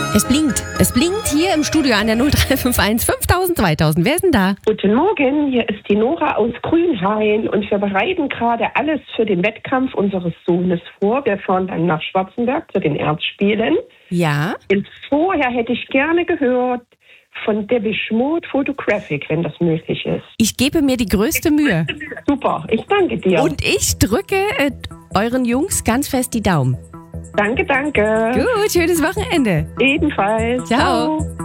Es blinkt hier im Studio an der 0351 5000 2000. Wer ist denn da? Guten Morgen, hier ist die Nora aus Grünhain und wir bereiten gerade alles für den Wettkampf unseres Sohnes vor. Wir fahren dann nach Schwarzenberg zu den Erzspielen. Ja. Und vorher hätte ich gerne gehört von Depeche Mode Photographic, wenn das möglich ist. Ich gebe mir die größte Mühe. Super, ich danke dir. Und ich drücke euren Jungs ganz fest die Daumen. Danke. Gut, schönes Wochenende. Ebenfalls. Ciao.